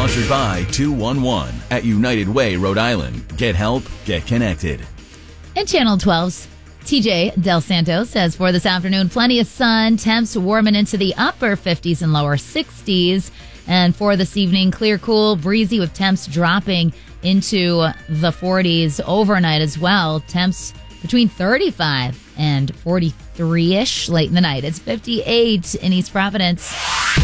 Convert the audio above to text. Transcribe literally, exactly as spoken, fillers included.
Sponsored by two one one at United Way, Rhode Island. Get help, get connected. And Channel twelve's T J Del Santo says for this afternoon, plenty of sun, temps warming into the upper fifties and lower sixties. And for this evening, clear, cool, breezy with temps dropping into the forties overnight as well. Temps between thirty-five and forty-three-ish late in the night. It's fifty-eight in East Providence.